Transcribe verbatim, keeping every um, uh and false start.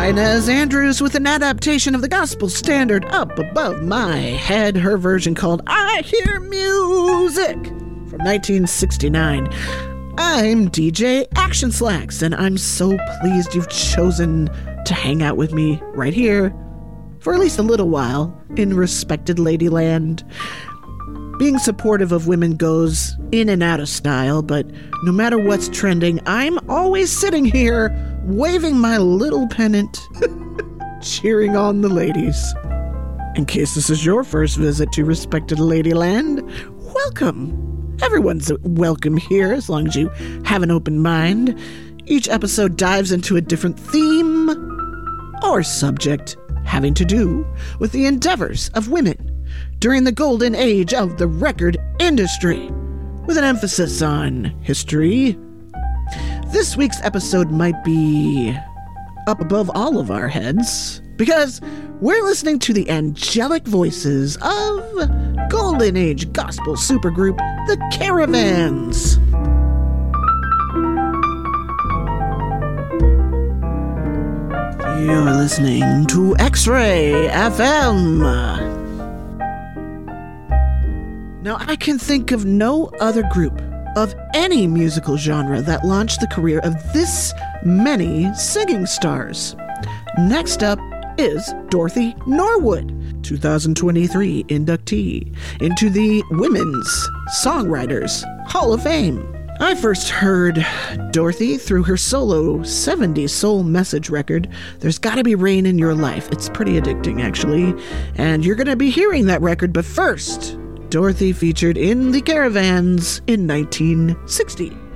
Inez Andrews with an adaptation of the gospel standard Up Above My Head, her version called I Hear Music from nineteen sixty-nine. I'm D J Action Slacks, and I'm so pleased you've chosen to hang out with me right here for at least a little while in respected Ladyland. Being supportive of women goes in and out of style, but no matter what's trending, I'm always sitting here waving my little pennant, cheering on the ladies. In case this is your first visit to respected Ladyland, welcome. Everyone's welcome here as long as you have an open mind. Each episode dives into a different theme or subject having to do with the endeavors of women during the golden age of the record industry, with an emphasis on history. This week's episode might be up above all of our heads, because we're listening to the angelic voices of golden age gospel supergroup The Caravans. You're listening to X-Ray F M. Now, I can think of no other group of any musical genre that launched the career of this many singing stars. Next up is Dorothy Norwood, two thousand twenty-three inductee into the Women's Songwriters Hall of Fame. I first heard Dorothy through her solo seventies soul message record, There's Gotta Be Rain in Your Life. It's pretty addicting, actually, and you're going to be hearing that record, but first, Dorothy featured in The Caravans in nineteen sixty.